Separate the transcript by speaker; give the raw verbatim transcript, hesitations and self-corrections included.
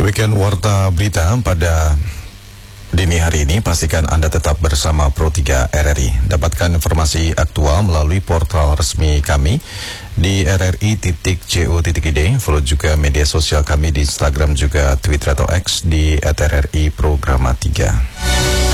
Speaker 1: Demikian Warta Berita pada dini hari ini. Pastikan Anda tetap bersama Pro tiga R R I. Dapatkan informasi aktual melalui portal resmi kami di r r i titik co titik i d. Follow juga media sosial kami di Instagram juga Twitter atau X di at r r i programa tiga.